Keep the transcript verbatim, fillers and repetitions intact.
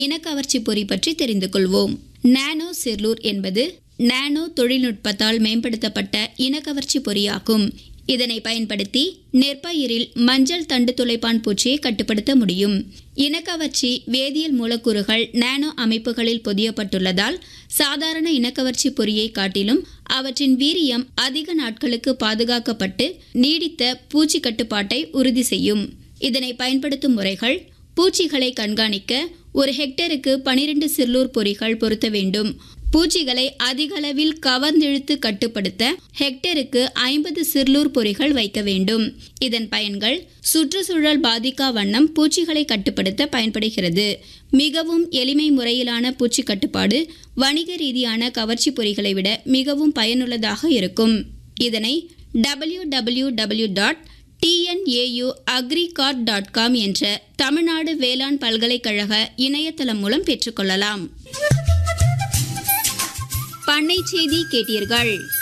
இனக்கவர்ச்சி பொறி பற்றி தெரிந்து கொள்வோம். நானோ செல்லூர் என்பது நானோ தொழில்நுட்பத்தால் மேம்படுத்தப்பட்ட இனக்கவர்ச்சி பொறியாகும். இதனை பயன்படுத்தி நெற்பயிரில் மஞ்சள் தண்டு துளைப்பான் பூச்சியை கட்டுப்படுத்த முடியும். இனக்கவர்ச்சி வேதியியல் மூலக்கூறுகள் நானோ அமைப்புகளில் பொதியப்பட்டுள்ளதால் சாதாரண இனக்கவர்ச்சி பொறியை காட்டிலும் அவற்றின் வீரியம் அதிக நாட்களுக்கு பாதுகாக்கப்பட்டு நீடித்த பூச்சி கட்டுப்பாட்டை உறுதி செய்யும். இதனை பயன்படுத்தும் முறைகள்: பூச்சிகளை கண்காணிக்க ஒரு ஹெக்டருக்கு பனிரெண்டு சில்லூர் பொறிகள் பொருத்த வேண்டும். பூச்சிகளை அதிக அளவில் கவர்ந்திழுத்து கட்டுப்படுத்த ஹெக்டருக்கு ஐம்பது சில்லூர் பொறிகள் வைக்க வேண்டும். இதன் பயன்கள்: சுற்றுச்சூழல் பாதிக்கா வண்ணம் பூச்சிகளை கட்டுப்படுத்த பயன்படுகிறது. மிகவும் எளிமை முறையிலான பூச்சி கட்டுப்பாடு வணிக ரீதியான கவர்ச்சி பொறிகளை விட மிகவும் பயனுள்ளதாக இருக்கும். இதனை W W W dot T N A U அக்ரிகார்ட் dot com என்ற தமிழ்நாடு வேளாண் பல்கலைக்கழக இணையதளம் மூலம் பெற்றுக்கொள்ளலாம். பண்ணை செய்தி கேட்டீர்கள்.